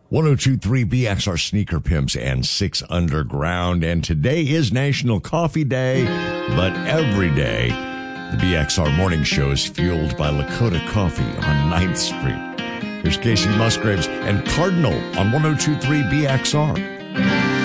1023 BXR Sneaker Pimps and 6 Underground. And today is National Coffee Day, but every day, the BXR Morning Show is fueled by Lakota Coffee on 9th Street. Here's Casey Musgraves and Cardinal on 1023 BXR.